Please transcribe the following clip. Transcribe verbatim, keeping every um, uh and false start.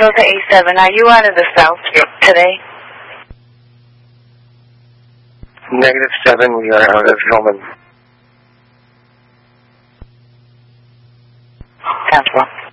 Delta A seven, are you out of the south today? Negative seven, we are out of Hillman. Sounds well.